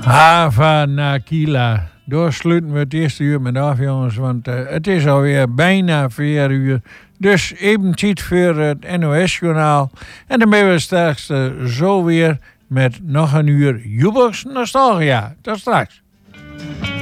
Hava Nakila. Door sluiten we het eerste uur met af, jongens, want het is alweer bijna 4 uur. Dus even tijd voor het NOS-journaal. En dan ben we straks zo weer met nog een uur Jukebox Nostalgia. Tot straks.